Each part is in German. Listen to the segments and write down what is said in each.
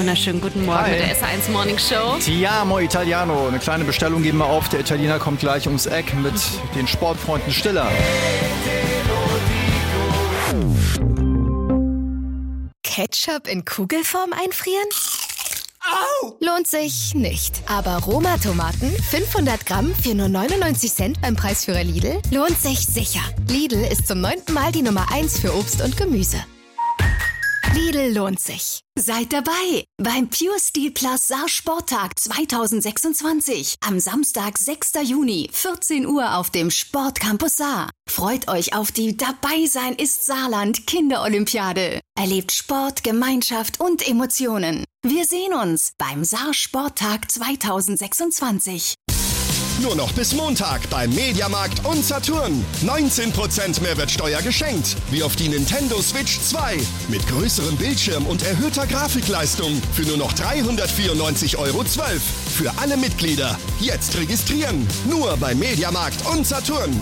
wunderschönen guten Morgen Hi. mit der SR1 Morning Show. Ti amo Italiano. Eine kleine Bestellung geben wir auf. Der Italiener kommt gleich ums Eck mit den Sportfreunden Stiller. Ketchup in Kugelform einfrieren? Au! Lohnt sich nicht. Aber Roma-Tomaten, 500 Gramm für nur 99 Cent beim Preisführer Lidl, lohnt sich sicher. Lidl ist zum 9. Mal die Nummer 1 für Obst und Gemüse. Lidl lohnt sich. Seid dabei beim Pure Steel Plus Saar Sporttag 2026. Am Samstag, 6. Juni, 14 Uhr auf dem Sportcampus Saar. Freut euch auf die Dabei sein ist Saarland Kinderolympiade. Erlebt Sport, Gemeinschaft und Emotionen. Wir sehen uns beim Saar Sporttag 2026. Nur noch bis Montag beim Mediamarkt und Saturn. 19% Mehrwertsteuer geschenkt. Wie auf die Nintendo Switch 2. Mit größerem Bildschirm und erhöhter Grafikleistung. Für nur noch 394,12 € Für alle Mitglieder. Jetzt registrieren. Nur beim Mediamarkt und Saturn.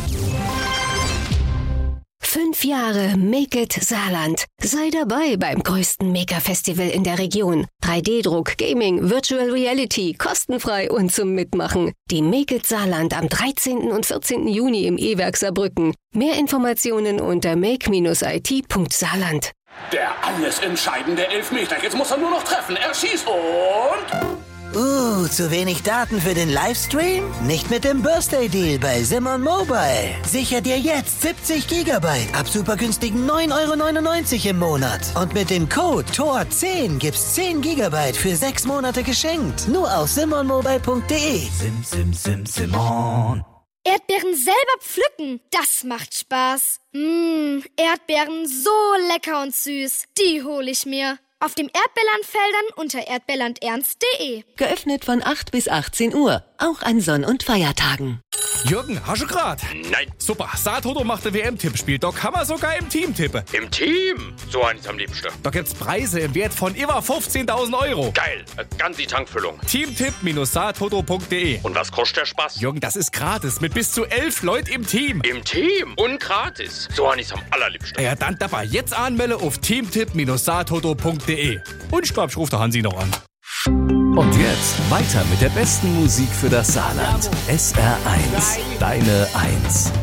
5 Jahre Make It Saarland. Sei dabei beim größten Maker-Festival in der Region. 3D-Druck, Gaming, Virtual Reality, kostenfrei und zum Mitmachen. Die Make It Saarland am 13. und 14. Juni im E-Werk Saarbrücken. Mehr Informationen unter make-it.saarland. Der alles entscheidende Elfmeter. Jetzt muss er nur noch treffen. Er schießt und... Zu wenig Daten für den Livestream? Nicht mit dem Birthday Deal bei Simon Mobile. Sicher dir jetzt 70 GB ab super günstigen 9,99 € im Monat. Und mit dem Code TOR10 gibt's 10 GB für 6 Monate geschenkt. Nur auf simonmobile.de. Simon. Erdbeeren selber pflücken, das macht Spaß. Erdbeeren so lecker und süß, die hole ich mir. Auf dem Erdbeerlandfeldern unter erdbeerlandernst.de. Geöffnet von 8 bis 18 Uhr. Auch an Sonn- und Feiertagen. Jürgen, hast du grad? Nein. Super, Saartoto macht ein WM-Tippspiel. Da kann man sogar im Team tippen. Im Team? So eins am liebsten. Da gibt's Preise im Wert von über 15.000 €. Geil. Ganz die Tankfüllung. Teamtipp-saartoto.de. Und was kostet der Spaß? Jürgen, das ist gratis. Mit bis zu 11 Leuten im Team. Im Team? Und gratis. So eins am allerliebsten. Ja, dann dabei jetzt anmelde auf teamtipp-saartoto.de. Und ich glaub, ich ruf der Hansi noch an. Und jetzt weiter mit der besten Musik für das Saarland. SR1, deine 1.